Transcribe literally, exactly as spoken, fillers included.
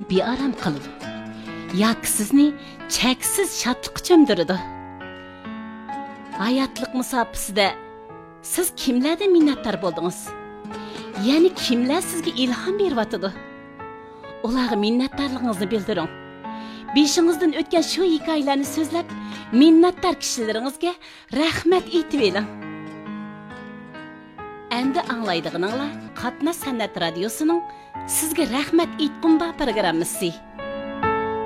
bearam qiladi. Yoki sizni cheksiz shodlikqa cho'mdiradi. Hayotlik musofasida siz kimlardan minnatdor bo'ldingiz? Ya'ni kimlar sizga ilhom beryotdi? Ularga minnatdorligingizni bildiring. Beshingizdan o'tgan shu hikoyalarni so'zlab, minnatdor kishilaringizga rahmat aytib eling. Endi anglaydiganinglar Qatnash san'at radiosining sizga rahmat aytqum ba programmasi.